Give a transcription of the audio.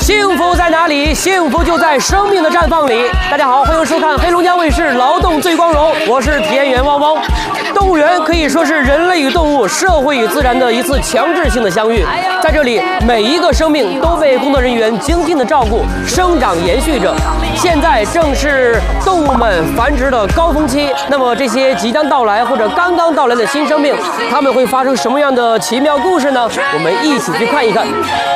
幸福在哪里？幸福就在生命的绽放里。大家好，欢迎收看黑龙江卫视《劳动最光荣》，我是体验员汪汪。动物园可以说是人类与动物、社会与自然的一次强制性的相遇。在这里，每一个生命都被工作人员精心的照顾、生长延续着。现在正是动物们繁殖的高峰期。那么，这些即将到来或者刚刚到来的新生命，它们会发生什么样的奇妙故事呢？我们一起去看一看。